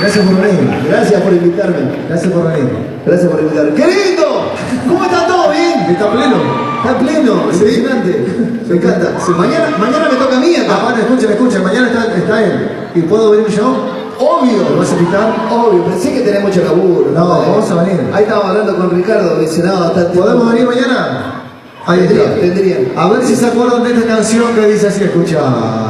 Gracias por venir. Gracias por invitarme. Gracias por venir. Gracias por invitarme. ¡Qué lindo! ¿Cómo está todo? ¿Bien? ¿Está pleno? Está pleno, impresionante. Me encanta. Mañana me toca a mí acá. Ah, bueno, escuchen, mañana está él. ¿Y puedo venir yo? Obvio. ¿Me vas a invitar? Obvio, pensé que tenés mucho laburo. No, vamos a venir. Ahí estábamos hablando con Ricardo, dice, no, está... ¿Podemos venir mañana? Ahí está. Tendría. A ver si se acuerdan de esta canción que dice así, escucha.